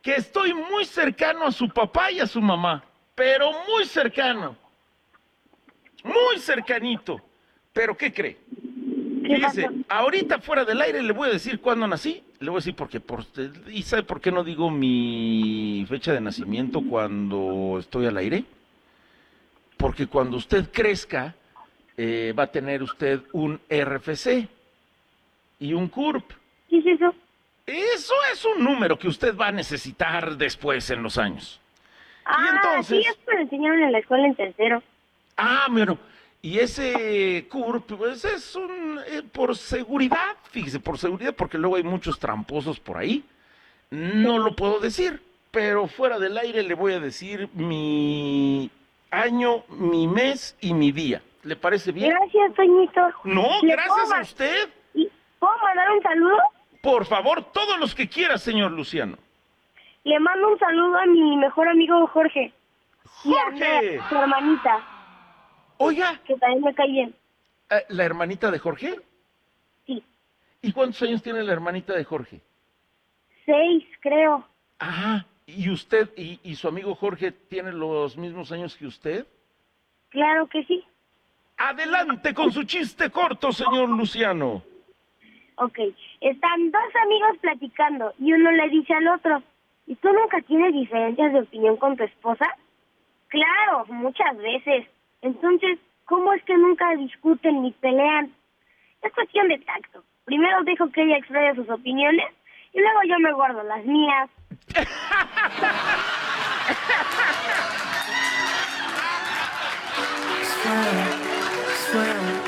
que estoy muy cercano a su papá y a su mamá, pero muy cercano, muy cercanito. ¿Pero qué cree? ¿Qué pasó? Fíjese, ahorita fuera del aire le voy a decir cuándo nací. Le voy a decir ¿y sabe por qué no digo mi fecha de nacimiento cuando estoy al aire? Porque cuando usted crezca, va a tener usted un RFC y un CURP. ¿Qué es eso? Eso es un número que usted va a necesitar después en los años. Y Ah, sí, entonces, eso me lo enseñaron en la escuela en tercero. bueno, y ese CURP, pues es por seguridad, fíjese, por seguridad, porque luego hay muchos tramposos por ahí. No lo puedo decir, pero fuera del aire le voy a decir mi año, mi mes y mi día. ¿Le parece bien? Gracias, Toñito. No, ¿Le gracias a usted. ¿Puedo mandar un saludo? Por favor, todos los que quiera, señor Luciano. Le mando un saludo a mi mejor amigo Jorge. Y a Andrea, ¡Jorge! su hermanita, Oiga, que también me cae bien. ¿la hermanita de Jorge? Sí, ¿Y cuántos años tiene la hermanita de Jorge? 6, creo. Ah, ¿y usted y su amigo Jorge tienen los mismos años que usted? Claro que sí. Adelante con su chiste corto, señor Luciano. Ok, están dos amigos platicando y uno le dice al otro, ¿y tú nunca tienes diferencias de opinión con tu esposa? Claro, muchas veces. Entonces, ¿cómo es que nunca discuten ni pelean? Es cuestión de tacto. Primero dejo que ella exprese sus opiniones y luego yo me guardo las mías.